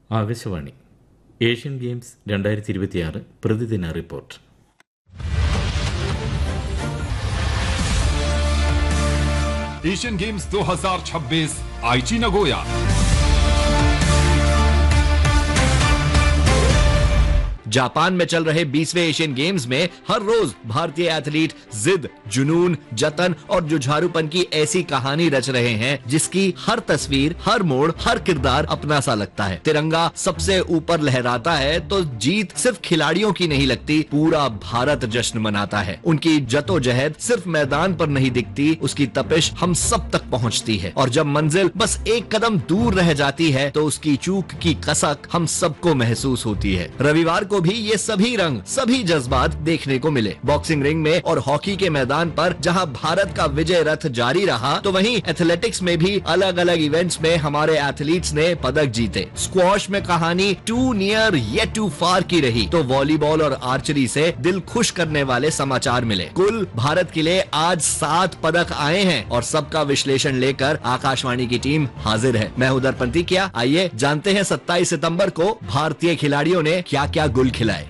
Akashvani Asian games 2026 പ്രതിദിന report. Asian games 2026 आईची Nagoya. Japan में चल रहे 20वें एशियन गेम्स में हर रोज भारतीय एथलीट जिद, जुनून, जतन और जुझारूपन की ऐसी कहानी रच रहे हैं जिसकी हर तस्वीर, हर मोड़, हर किरदार अपना सा लगता है। तिरंगा सबसे ऊपर लहराता है तो जीत सिर्फ खिलाड़ियों की नहीं लगती, पूरा भारत जश्न मनाता है। उनकी जद्दोजहद सिर्फ मैदान पर नहीं दिखती, उसकी तपिश हम सब तक पहुंचती है। और जब मंजिल बस एक कदम दूर रह जाती है तो उसकी चूक की कसक हम सबको महसूस होती है। रविवार को भी ये सभी रंग, सभी जज्बात देखने को मिले। बॉक्सिंग रिंग में और हॉकी के मैदान पर जहां भारत का विजय रथ जारी रहा, तो वहीं एथलेटिक्स में भी अलग अलग इवेंट्स में हमारे एथलीट्स ने पदक जीते। स्क्वॉश में कहानी टू नियर येट टू फार की रही, तो वॉलीबॉल और आर्चरी से दिल खुश करने वाले समाचार मिले। कुल भारत के लिए आज 7 पदक आए हैं और सबका विश्लेषण लेकर आकाशवाणी की टीम हाजिर है। मैं हूं दर्पंती किया। आइए जानते हैं 27 सितंबर को भारतीय खिलाड़ियों ने क्या क्या गुल खिलाए।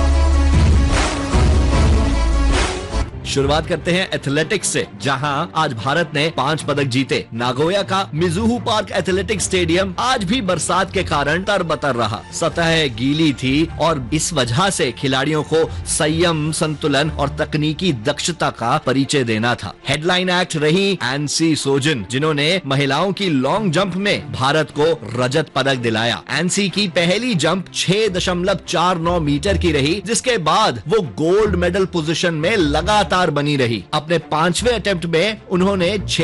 शुरुआत करते हैं एथलेटिक्स से, जहां आज भारत ने 5 पदक जीते। नागोया का मिजुहू पार्क एथलेटिक्स स्टेडियम आज भी बरसात के कारण तरबतर रहा। सतह गीली थी और इस वजह से खिलाड़ियों को संयम, संतुलन और तकनीकी दक्षता का परिचय देना था। हेडलाइन एक्ट रही एनसी सोजन, जिन्होंने महिलाओं की लॉन्ग जंप में भारत को रजत पदक दिलाया। एनसी की पहली जंप 6.49 मीटर की रही, जिसके बाद वो गोल्ड मेडल पोजीशन में लगातार बनी रही। अपने 5वें अटेम्प्ट में उन्होंने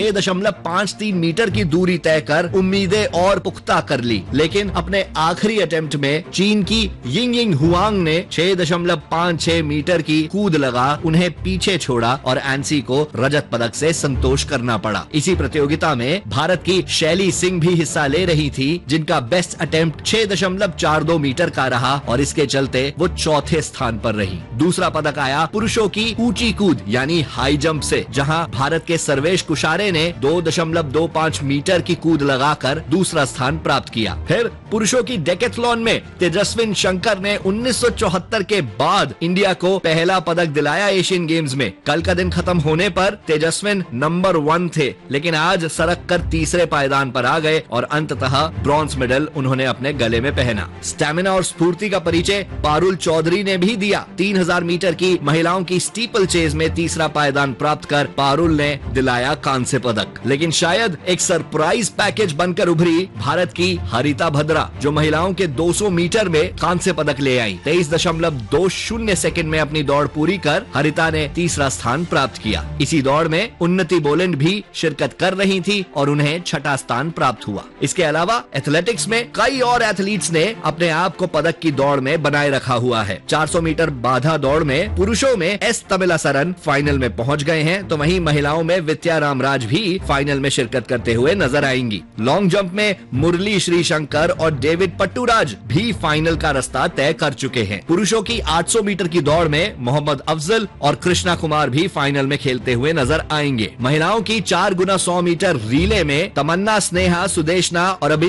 6.53 मीटर की दूरी तय कर उम्मीदें और पुख्ता कर ली, लेकिन अपने आखिरी अटेम्प्ट में चीन की यिंग हुआंग ने 6.56 मीटर की कूद लगा उन्हें पीछे छोड़ा और एनसी को रजत पदक से संतोष करना पड़ा। इसी प्रतियोगिता में भारत की शैली सिंह भी हिस्सा ले रही थी, जिनका बेस्ट अटेम्प्ट 6.42 मीटर का रहा और इसके चलते वो चौथे स्थान पर रही। दूसरा पदक आया पुरुषों की ऊंची कूद यानी हाई जंप से, जहां भारत के सर्वेश कुशारे ने 2.25 मीटर की कूद लगाकर दूसरा स्थान प्राप्त किया। फिर पुरुषों की डेकेथलॉन में तेजस्विन शंकर ने 1974 के बाद इंडिया को पहला पदक दिलाया एशियन गेम्स में। कल का दिन खत्म होने पर तेजस्विन नंबर 1 थे, लेकिन आज सरक कर तीसरे पायदान पर आ गए और अंततः ब्रॉन्ज मेडल उन्होंने अपने गले में पहना। स्टैमिना और स्फूर्ति का परिचय पारुल चौधरी ने भी दिया। 3000 मीटर की महिलाओं की स्टीपल चेज में तीसरा पायदान प्राप्त कर पारुल ने दिलाया कांस्य पदक। लेकिन शायद एक सरप्राइज पैकेज बनकर उभरी भारत की हरिता भद्रा, जो महिलाओं के 200 मीटर में कांस्य पदक ले आई। 23.20 सेकंड में अपनी दौड़ पूरी कर हरिता ने तीसरा स्थान प्राप्त किया। इसी दौड़ में उन्नति बोलेंड भी शिरकत कर रही थी और उन्हें छठा स्थान प्राप्त हुआ। इसके अलावा एथलेटिक्स में कई और एथलीट्स ने अपने आप को पदक की दौड़ में बनाए रखा हुआ है। 400 मीटर बाधा दौड़ में पुरुषों में एस तमिलासरन फाइनल में पहुंच गए हैं, तो वहीं महिलाओं में विद्या रामराज भी फाइनल में शिरकत करते हुए नजर आएंगी। लॉन्ग जंप में मुरली श्रीशंकर और डेविड पट्टूराज भी फाइनल का रास्ता तय कर चुके हैं। पुरुषों की 800 मीटर की दौड़ में मोहम्मद अफजल और कृष्णा कुमार भी फाइनल में खेलते हुए नजर आएंगे। महिलाओं की 4x100 मीटर रिले में तमन्ना, स्नेहा, सुदेशना और